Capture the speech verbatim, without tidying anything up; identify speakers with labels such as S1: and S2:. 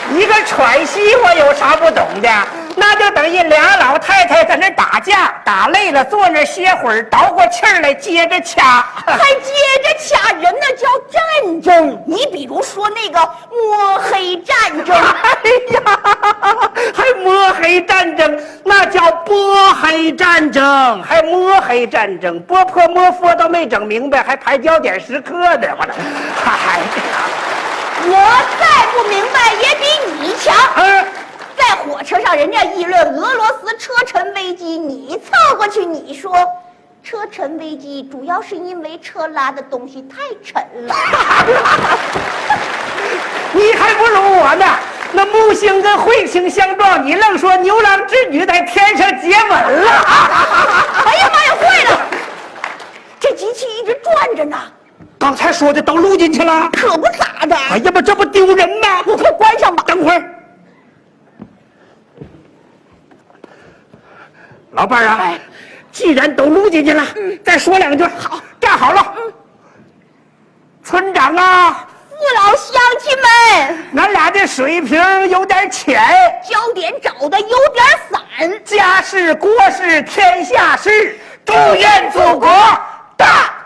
S1: 一个喘息，我有啥不懂的？那就等于俩老太太在那打架，打累了坐那歇会儿，倒过气儿来接着掐，
S2: 还接着掐人，那叫战争。你比如说那个摸黑战争，
S1: 哎呀，还摸黑战争，那叫波黑战争，还摸黑战争，波破摸佛都没整明白，还排焦点时刻呢，我这，哎呀，
S2: 我再不明白也比你强。
S1: 嗯。
S2: 在火车上，人家议论俄罗斯车臣危机，你凑过去，你说车臣危机主要是因为车拉的东西太沉了。
S1: 你还不如我呢，那木星跟彗星相撞，你愣说牛郎织女在天上接吻了。
S2: 哎呀妈呀，坏了！这机器一直转着呢。
S1: 刚才说的都录进去了，
S2: 可不咋的。
S1: 哎呀妈，这不丢人吗？
S2: 我快关上吧。
S1: 等会儿。老伴儿啊，
S2: 哎，
S1: 既然都录进去了，嗯，再说两句。好，站好了。嗯，村长啊，
S2: 父老乡亲们，
S1: 俺俩的水平有点浅，
S2: 焦点找的有点散，
S1: 家事国事天下事，祝愿祖国大